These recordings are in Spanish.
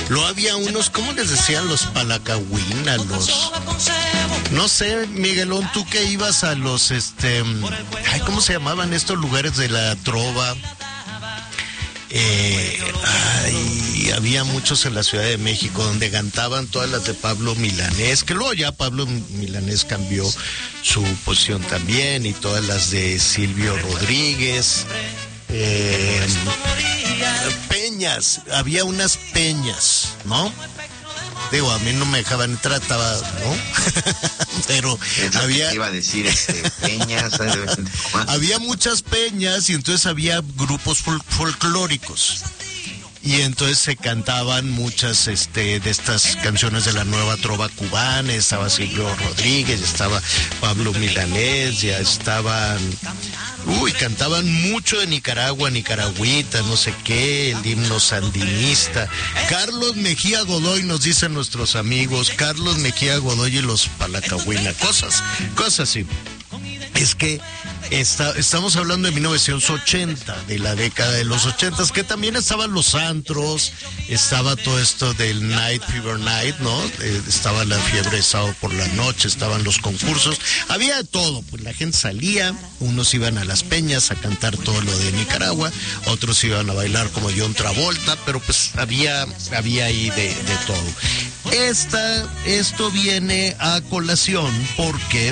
Luego había unos, ¿cómo les decían? Los palacahuina, no sé, Miguelón, tú que ibas a los, ¿cómo se llamaban estos lugares de la trova? Había muchos en la Ciudad de México donde cantaban todas las de Pablo Milanés, que luego ya Pablo Milanés cambió su posición también, y todas las de Silvio Rodríguez. Peñas, había unas peñas, ¿no? Digo, a mí no me dejaban entrar, ¿no? Pero había... iba a decir, peñas... había muchas peñas, y entonces había grupos folclóricos. Y entonces se cantaban muchas de estas canciones de la nueva trova cubana. Estaba Silvio Rodríguez, estaba Pablo Milanés, ya estaban... cantaban mucho de Nicaragua, nicaragüita, no sé qué, el himno sandinista. Carlos Mejía Godoy, nos dicen nuestros amigos, Carlos Mejía Godoy y los Palacahuina, cosas así. Es que estamos hablando de 1980, de la década de los 80, que también estaban los antros, estaba todo esto del Night Fever Night, ¿no? Estaba la fiebre de sábado por la noche, estaban los concursos, había de todo, pues la gente salía, unos iban a las peñas a cantar todo lo de Nicaragua, otros iban a bailar como John Travolta, pero pues había ahí de todo. Esto viene a colación porque...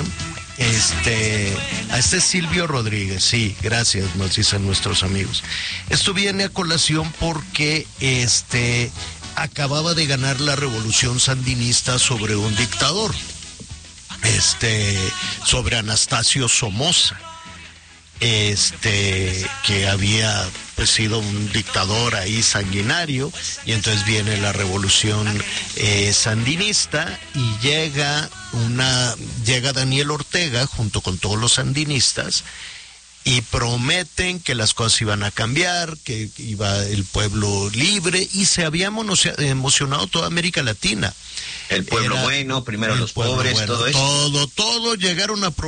a Silvio Rodríguez, sí, gracias, nos dicen nuestros amigos. Esto viene a colación porque acababa de ganar la revolución sandinista sobre un dictador, sobre Anastasio Somoza, que había pues sido un dictador ahí sanguinario, y entonces viene la revolución sandinista, y llega Daniel Ortega junto con todos los sandinistas, y prometen que las cosas iban a cambiar, que iba el pueblo libre, y se había emocionado toda América Latina. El pueblo bueno, primero los pobres, bueno, todo eso. Todo llegaron a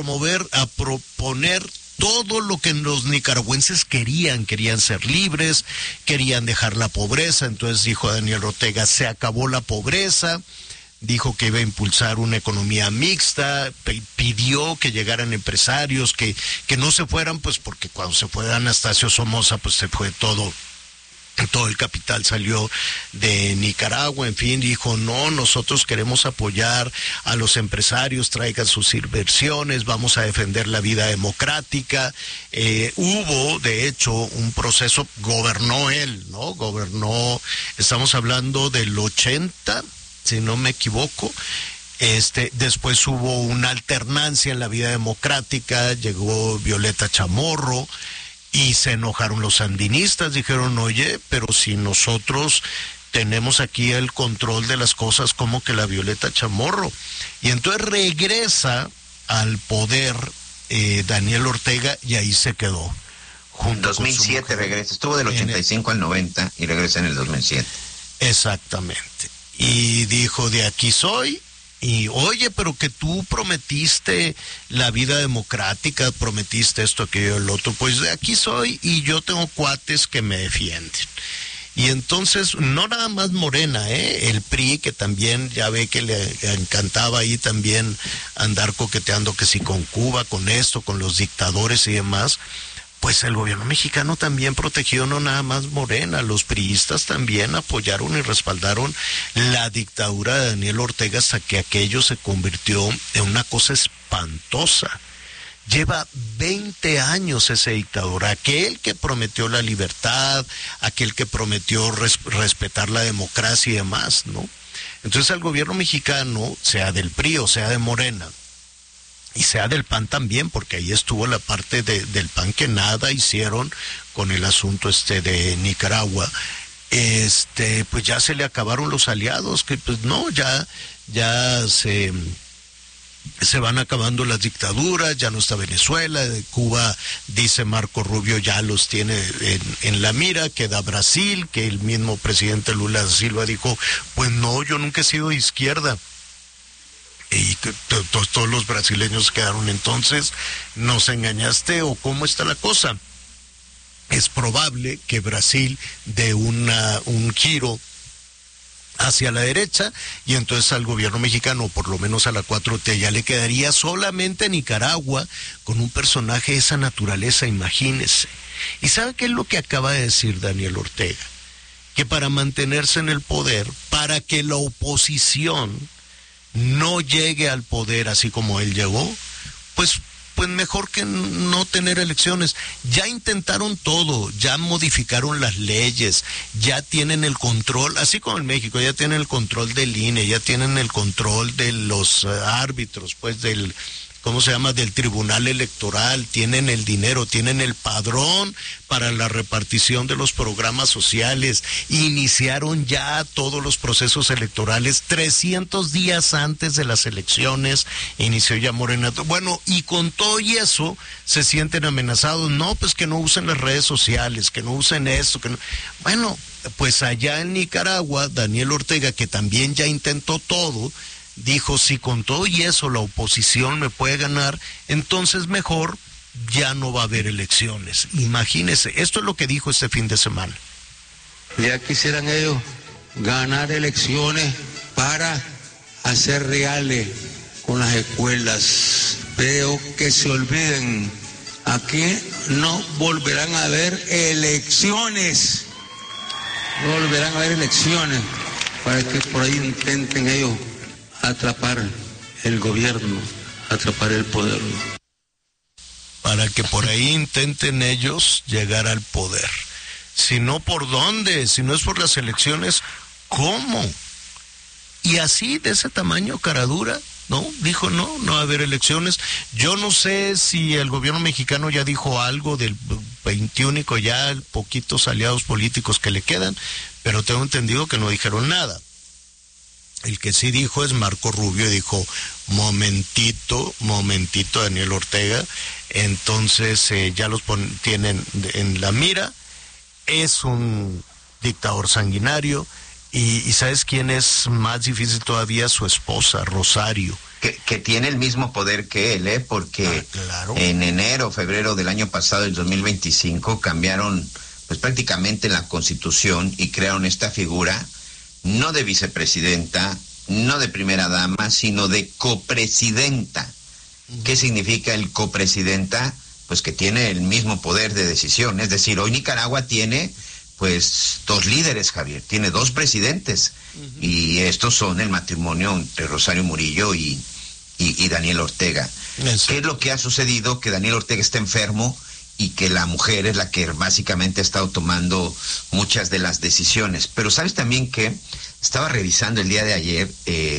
proponer todo lo que los nicaragüenses querían ser libres, querían dejar la pobreza. Entonces dijo Daniel Ortega, se acabó la pobreza, dijo que iba a impulsar una economía mixta, pidió que llegaran empresarios, que no se fueran, pues porque cuando se fue Anastasio Somoza, pues se fue todo el capital salió de Nicaragua, en fin, dijo, no, nosotros queremos apoyar a los empresarios, traigan sus inversiones, vamos a defender la vida democrática. Hubo, de hecho, un proceso, gobernó él, ¿no? Estamos hablando del 80, si no me equivoco. Después hubo una alternancia en la vida democrática, llegó Violeta Chamorro, y se enojaron los sandinistas, dijeron, oye, pero si nosotros tenemos aquí el control de las cosas, como que la Violeta Chamorro. Y entonces regresa al poder Daniel Ortega, y ahí se quedó. En 2007 regresa, estuvo del 85 al 90 y regresa en el 2007. Exactamente. Y dijo, de aquí soy. Y oye, pero que tú prometiste la vida democrática, prometiste esto, aquello, el otro, pues de aquí soy, y yo tengo cuates que me defienden. Y entonces, no nada más Morena, el PRI, que también ya ve que le encantaba ahí también andar coqueteando, que si con Cuba, con esto, con los dictadores y demás. Pues el gobierno mexicano también protegió, no nada más Morena, los priistas también apoyaron y respaldaron la dictadura de Daniel Ortega, hasta que aquello se convirtió en una cosa espantosa. Lleva 20 años ese dictador, aquel que prometió la libertad, aquel que prometió respetar la democracia y demás, ¿no? Entonces al gobierno mexicano, sea del PRI o sea de Morena, y sea del PAN también, porque ahí estuvo la parte del PAN que nada hicieron con el asunto de Nicaragua, pues ya se le acabaron los aliados, que pues no, ya se van acabando las dictaduras, ya no está Venezuela, Cuba, dice Marco Rubio, ya los tiene en la mira, queda Brasil, que el mismo presidente Lula da Silva dijo, pues no, yo nunca he sido de izquierda. Y que todos los brasileños quedaron, entonces, ¿nos engañaste o cómo está la cosa? Es probable que Brasil dé un giro hacia la derecha, y entonces al gobierno mexicano, o por lo menos a la 4T, ya le quedaría solamente Nicaragua con un personaje de esa naturaleza, imagínese. ¿Y sabe qué es lo que acaba de decir Daniel Ortega? Que para mantenerse en el poder, para que la oposición no llegue al poder así como él llegó, pues mejor que no tener elecciones. Ya intentaron todo, ya modificaron las leyes, ya tienen el control, así como en México, ya tienen el control del INE, ya tienen el control de los árbitros, pues del... ¿cómo se llama?, del Tribunal Electoral, tienen el dinero, tienen el padrón para la repartición de los programas sociales, iniciaron ya todos los procesos electorales, 300 días antes de las elecciones, inició ya Morena. Bueno, y con todo y eso, se sienten amenazados, no, pues que no usen las redes sociales, que no usen esto, que no... Bueno, pues allá en Nicaragua, Daniel Ortega, que también ya intentó todo, dijo, si con todo y eso la oposición me puede ganar, entonces mejor ya no va a haber elecciones. Imagínese, esto es lo que dijo este fin de semana. Ya quisieran ellos ganar elecciones para hacer reales con las escuelas, pero que se olviden, aquí no volverán a haber elecciones, no volverán a haber elecciones, para que por ahí intenten ellos atrapar el gobierno, atrapar el poder. Para que por ahí intenten ellos llegar al poder. Si no, ¿por dónde? Si no es por las elecciones, ¿cómo? Y así, de ese tamaño, cara dura, ¿no? Dijo, no va a haber elecciones. Yo no sé si el gobierno mexicano ya dijo algo del 21, ya poquitos aliados políticos que le quedan, pero tengo entendido que no dijeron nada. El que sí dijo es Marco Rubio, y dijo, momentito, Daniel Ortega, entonces ya los tienen en la mira, es un dictador sanguinario, y ¿sabes quién es más difícil todavía? Su esposa, Rosario. Que tiene el mismo poder que él, porque claro. En enero, febrero del año pasado, el 2025, cambiaron pues prácticamente la Constitución y crearon esta figura, no de vicepresidenta, no de primera dama, sino de copresidenta. ¿Qué significa el copresidenta? Pues que tiene el mismo poder de decisión. Es decir, hoy Nicaragua tiene pues 2 líderes, Javier, tiene 2 presidentes. Y estos son el matrimonio entre Rosario Murillo y Daniel Ortega. ¿Qué es lo que ha sucedido? Que Daniel Ortega está enfermo y que la mujer es la que básicamente ha estado tomando muchas de las decisiones. Pero sabes también que estaba revisando el día de ayer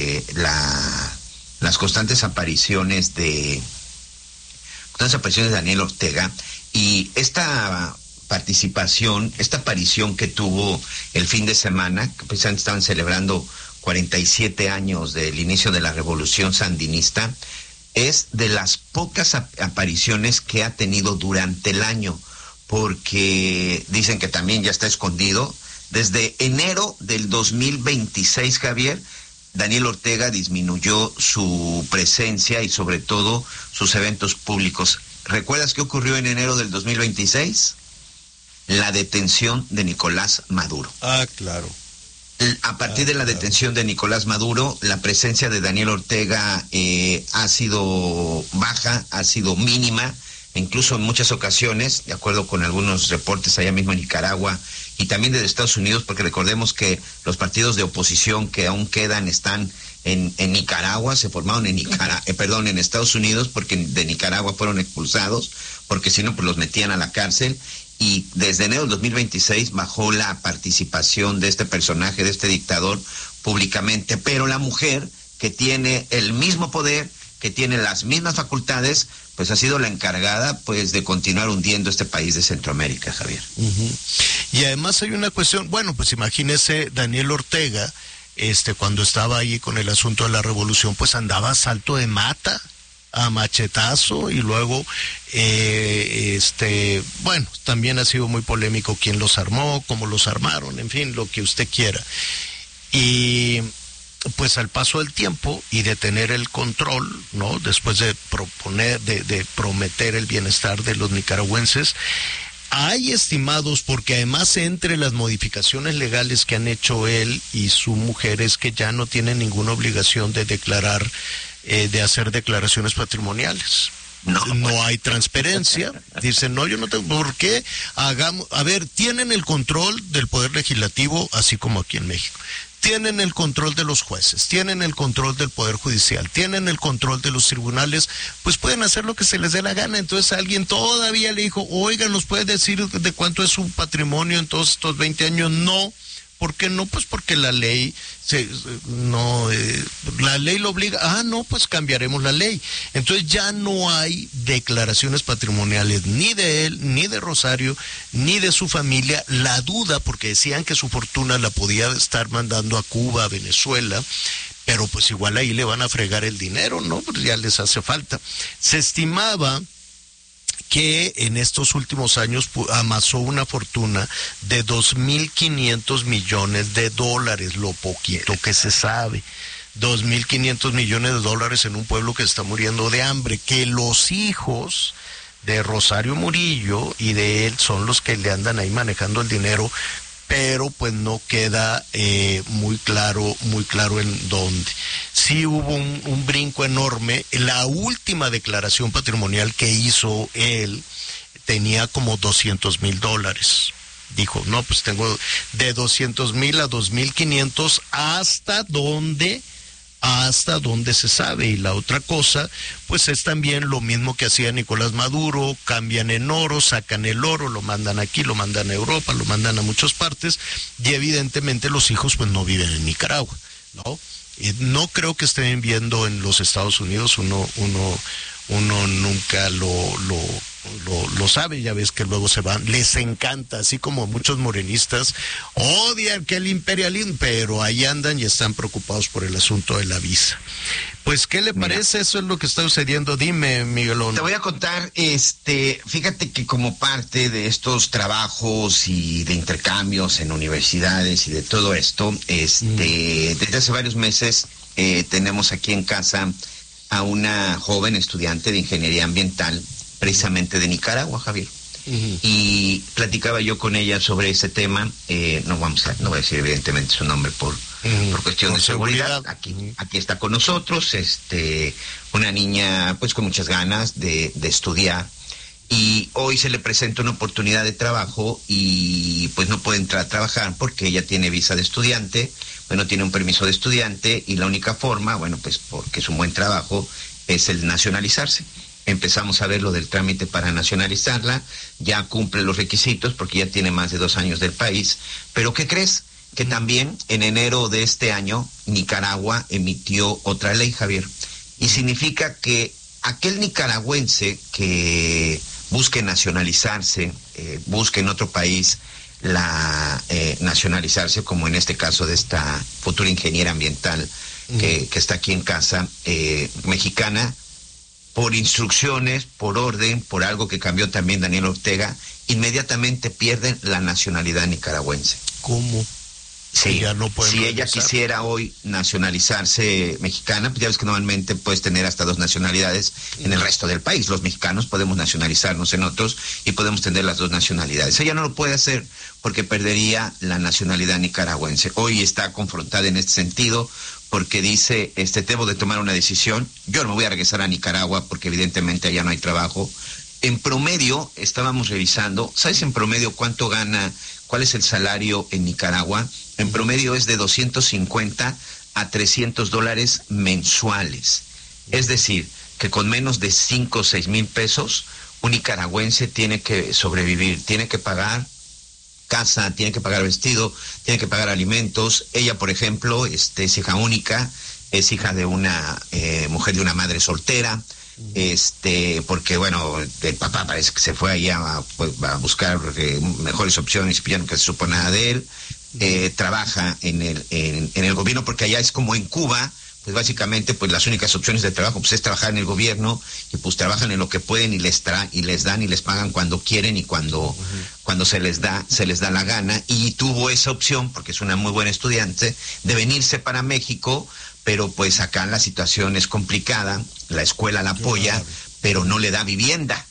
las constantes apariciones de Daniel Ortega, y esta aparición que tuvo el fin de semana, que precisamente estaban celebrando 47 años del inicio de la revolución sandinista, es de las pocas apariciones que ha tenido durante el año, porque dicen que también ya está escondido. Desde enero del 2026, Javier, Daniel Ortega disminuyó su presencia y sobre todo sus eventos públicos. ¿Recuerdas qué ocurrió en enero del 2026? La detención de Nicolás Maduro. Ah, claro. A partir de la detención de Nicolás Maduro, la presencia de Daniel Ortega ha sido baja, ha sido mínima, incluso en muchas ocasiones, de acuerdo con algunos reportes allá mismo en Nicaragua y también desde Estados Unidos, porque recordemos que los partidos de oposición que aún quedan están en Nicaragua, se formaron en Estados Unidos, porque de Nicaragua fueron expulsados, porque si no, pues los metían a la cárcel. Y desde enero del 2026 bajó la participación de este personaje, de este dictador, públicamente. Pero la mujer, que tiene el mismo poder, que tiene las mismas facultades, pues ha sido la encargada pues de continuar hundiendo este país de Centroamérica, Javier. Y además hay una cuestión, bueno, pues imagínese Daniel Ortega, cuando estaba ahí con el asunto de la revolución, pues andaba a salto de mata, a machetazo, y luego bueno, también ha sido muy polémico quién los armó, cómo los armaron, en fin, lo que usted quiera. Y pues al paso del tiempo y de tener el control, ¿no? Después de prometer el bienestar de los nicaragüenses, Hay estimados, porque además entre las modificaciones legales que han hecho él y su mujer es que ya no tienen ninguna obligación de declarar, de hacer declaraciones patrimoniales. No hay transparencia. Dicen, no, yo no tengo, ¿por qué? Tienen el control del Poder Legislativo, así como aquí en México. Tienen el control de los jueces, tienen el control del Poder Judicial, tienen el control de los tribunales, pues pueden hacer lo que se les dé la gana. Entonces alguien todavía le dijo, oiga, ¿nos puede decir de cuánto es su patrimonio en todos estos 20 años? No. ¿Por qué no? Pues porque la ley la ley lo obliga. No, pues cambiaremos la ley. Entonces ya no hay declaraciones patrimoniales ni de él, ni de Rosario, ni de su familia. La duda, porque decían que su fortuna la podía estar mandando a Cuba, a Venezuela, pero pues igual ahí le van a fregar el dinero, ¿no? Pues ya les hace falta. Se estimaba que en estos últimos años amasó una fortuna de $2.500 millones, lo poquito que se sabe. $2.500 millones en un pueblo que está muriendo de hambre, que los hijos de Rosario Murillo y de él son los que le andan ahí manejando el dinero, pero pues no queda muy claro en dónde. Sí hubo un brinco enorme. La última declaración patrimonial que hizo él tenía como $200,000. Dijo, no, pues tengo de 200,000 a 2,500 hasta donde se sabe. Y la otra cosa, pues es también lo mismo que hacía Nicolás Maduro, cambian en oro, sacan el oro, lo mandan aquí, lo mandan a Europa, lo mandan a muchas partes, y evidentemente los hijos pues no viven en Nicaragua, ¿no? No creo que estén viviendo en los Estados Unidos, uno nunca lo sabe, ya ves que luego se van, les encanta, así como muchos morenistas odian que el imperialismo, pero ahí andan y están preocupados por el asunto de la visa. Pues, ¿qué le parece? Eso es lo que está sucediendo. Dime, Miguelón. Te voy a contar, fíjate que como parte de estos trabajos y de intercambios en universidades y de todo esto, desde hace varios meses tenemos aquí en casa a una joven estudiante de ingeniería ambiental, precisamente de Nicaragua, Javier. Y platicaba yo con ella sobre ese tema. No voy a decir evidentemente su nombre por cuestión de seguridad. Aquí está con nosotros, una niña pues con muchas ganas de estudiar, y hoy se le presenta una oportunidad de trabajo y pues no puede entrar a trabajar porque ella tiene visa de estudiante, bueno, tiene un permiso de estudiante, y la única forma, bueno, pues porque es un buen trabajo, es el nacionalizarse. Empezamos a ver lo del trámite para nacionalizarla, ya cumple los requisitos porque ya tiene más de 2 años del país. Pero ¿qué crees? Que también en enero de este año Nicaragua emitió otra ley, Javier, y significa que aquel nicaragüense que busque nacionalizarse, busque en otro país nacionalizarse, como en este caso de esta futura ingeniera ambiental que está aquí en casa, mexicana, por instrucciones, por orden, por algo que cambió también Daniel Ortega, inmediatamente pierden la nacionalidad nicaragüense. ¿Cómo? Sí, si ella quisiera hoy nacionalizarse mexicana, pues ya ves que normalmente puedes tener hasta 2 nacionalidades en el resto del país. Los mexicanos podemos nacionalizarnos en otros y podemos tener las 2 nacionalidades. Ella no lo puede hacer porque perdería la nacionalidad nicaragüense. Hoy está confrontada en este sentido porque dice, debo de tomar una decisión. Yo no me voy a regresar a Nicaragua porque evidentemente allá no hay trabajo. En promedio, estábamos revisando, ¿sabes en promedio cuánto gana, cuál es el salario en Nicaragua? En promedio es de $250 a $300 mensuales. Es decir, que con menos de 5 o 6 mil pesos, un nicaragüense tiene que sobrevivir, tiene que pagar casa, tiene que pagar vestido, tiene que pagar alimentos. Ella, por ejemplo, es hija única, es hija de una mujer de una madre soltera, porque bueno, el papá parece que se fue allá a buscar mejores opciones y ya no se supo nada de él. Trabaja en el gobierno, porque allá es como en Cuba, pues básicamente pues las únicas opciones de trabajo pues es trabajar en el gobierno, y pues trabajan en lo que pueden y les dan y les pagan cuando quieren y cuando se les da la gana. Y tuvo esa opción, porque es una muy buena estudiante, de venirse para México, pero pues acá la situación es complicada, la escuela la apoya, pero no le da vivienda.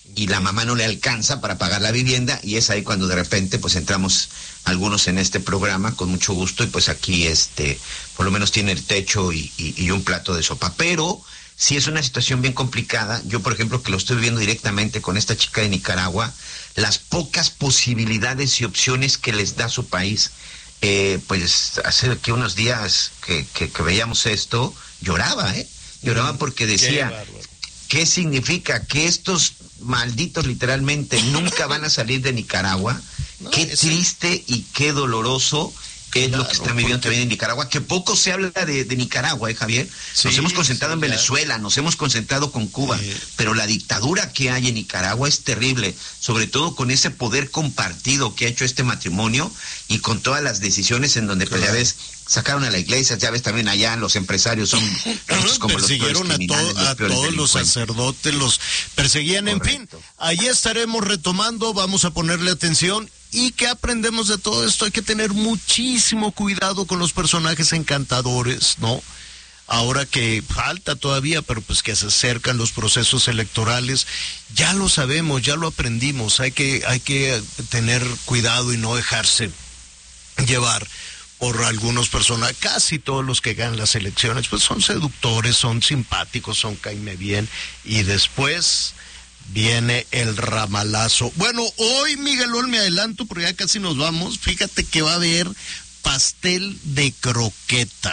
y la mamá no le alcanza para pagar la vivienda, y es ahí cuando de repente pues entramos algunos en este programa con mucho gusto, y pues aquí por lo menos tiene el techo y un plato de sopa. Pero sí es una situación bien complicada. Yo, por ejemplo, que lo estoy viviendo directamente con esta chica de Nicaragua, las pocas posibilidades y opciones que les da su país. Pues hace que unos días que veíamos esto, lloraba porque decía, ¿qué significa? Que estos malditos literalmente nunca van a salir de Nicaragua. Qué triste y qué doloroso es lo que están viviendo también en Nicaragua, que poco se habla de Nicaragua, Javier. Nos hemos concentrado en Venezuela, nos hemos concentrado con Cuba, pero la dictadura que hay en Nicaragua es terrible, sobre todo con ese poder compartido que ha hecho este matrimonio y con todas las decisiones en donde, pues ya ves, sacaron a la iglesia, ya ves también allá los empresarios son como persiguieron a todos los sacerdotes, los perseguían. Correcto. En fin, allí estaremos retomando, vamos a ponerle atención. ¿Y qué aprendemos de todo esto? Hay que tener muchísimo cuidado con los personajes encantadores, ¿no? Ahora que falta todavía, pero pues que se acercan los procesos electorales, ya lo sabemos, ya lo aprendimos, hay que tener cuidado y no dejarse llevar por algunos personajes. Casi todos los que ganan las elecciones pues son seductores, son simpáticos, son caime bien, y después viene el ramalazo. Bueno, hoy, Miguelón, me adelanto porque ya casi nos vamos. Fíjate que va a haber pastel de croqueta.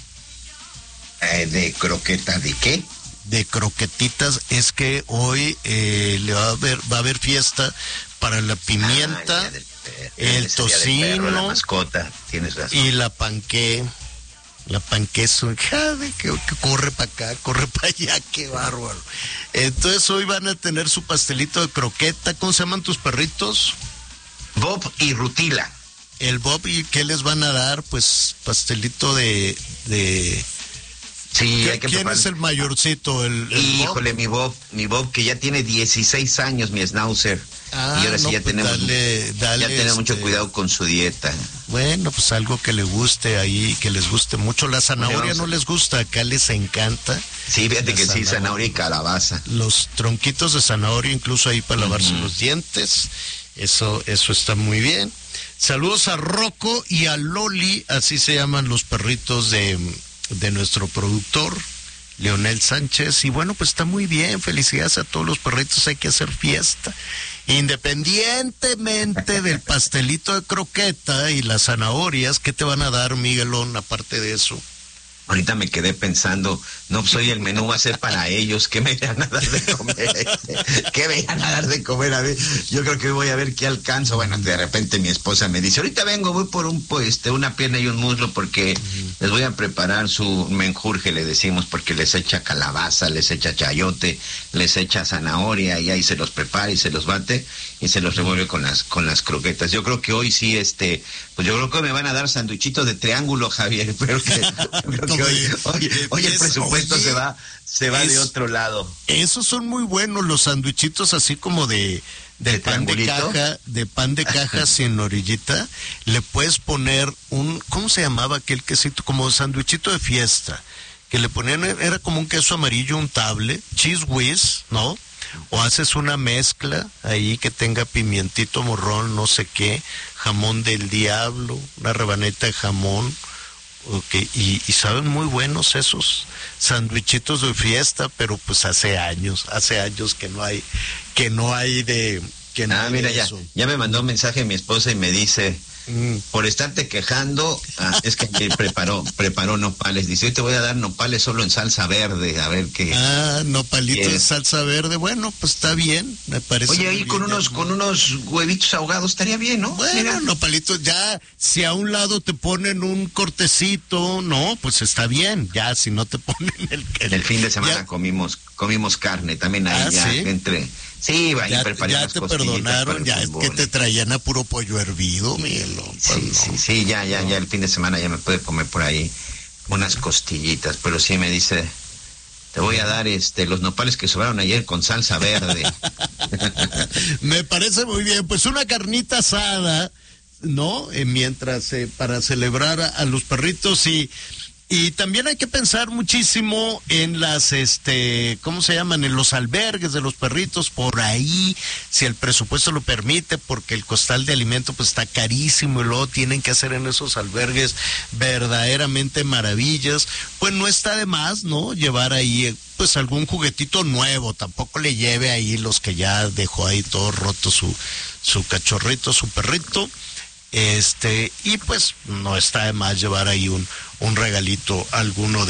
¿De croqueta de qué? De croquetitas. Es que hoy va a haber fiesta para la pimienta, el tocino, la mascota. Tienes razón. Y la panqué. La panqueso, que corre para acá, corre para allá, qué bárbaro. Entonces hoy van a tener su pastelito de croqueta. ¿Cómo se llaman tus perritos? Bob y Rutila. El Bob, ¿y qué les van a dar? Pues pastelito de... Sí, hay que ¿Quién es el mayorcito? Híjole, Bob? mi Bob, que ya tiene 16 años, mi schnauzer. Y ahora sí ya tenemos mucho cuidado con su dieta. Bueno, pues algo que le guste ahí, que les guste mucho. La zanahoria no les gusta, acá les encanta. Sí, fíjate que sí, zanahoria y calabaza. Los tronquitos de zanahoria, incluso ahí para lavarse los dientes. Eso está muy bien. Saludos a Rocco y a Loli, así se llaman los perritos de nuestro productor, Leonel Sánchez. Y bueno, pues está muy bien, felicidades a todos los perritos, hay que hacer fiesta. Independientemente del pastelito de croqueta y las zanahorias, ¿qué te van a dar, Miguelón, aparte de eso? Ahorita me quedé pensando, no, pues hoy el menú va a ser para ellos, ¿qué me van a dar de comer? ¿Qué me van a dar de comer? A ver, yo creo que voy a ver qué alcanzo. Bueno, de repente mi esposa me dice, ahorita vengo, voy por una pierna y un muslo porque les voy a preparar su menjurje, le decimos, porque les echa calabaza, les echa chayote, les echa zanahoria y ahí se los prepara y se los bate y se los revuelve con las croquetas. Yo creo que hoy sí, pues yo creo que me van a dar sanduichitos de triángulo, Javier, pero que hoy el presupuesto se va de otro lado. Esos son muy buenos los sanduichitos, así como de pan de caja sin orillita. Le puedes poner ¿cómo se llamaba aquel quesito? Como sanduichito de fiesta, que le ponían, era como un queso amarillo untable, cheese whiz, ¿no? O haces una mezcla ahí que tenga pimientito morrón, no sé qué, jamón del diablo, una rebaneta de jamón. Okay, y saben muy buenos esos sandwichitos de fiesta, pero pues hace años que no hay mira, ya me mandó un mensaje mi esposa y me dice, por estarte quejando, es que preparó nopales. Dice, hoy te voy a dar nopales solo en salsa verde, a ver qué. Nopalitos de salsa verde, bueno, pues está bien, me parece. Oye, ahí con unos huevitos ahogados estaría bien, ¿no? Bueno, mira. Nopalitos, ya, si a un lado te ponen un cortecito, no, pues está bien, ya, si no te ponen el fin de semana comimos carne, también ahí ya, ¿sí? Entre... Sí, vaya, ya te perdonaron, ya es que te traían a puro pollo hervido, Miguel. Sí, ya el fin de semana ya me puede comer por ahí unas costillitas, pero sí me dice, te voy a dar los nopales que sobraron ayer con salsa verde. Me parece muy bien, pues una carnita asada, ¿no? Mientras para celebrar a los perritos. Y Y también hay que pensar muchísimo en las, ¿cómo se llaman? En los albergues de los perritos, por ahí, si el presupuesto lo permite, porque el costal de alimento pues está carísimo y luego tienen que hacer en esos albergues verdaderamente maravillas. Pues no está de más, ¿no? Llevar ahí pues algún juguetito nuevo, tampoco le lleve ahí los que ya dejó ahí todo roto su cachorrito, su perrito. Y pues no está de más llevar ahí un regalito alguno de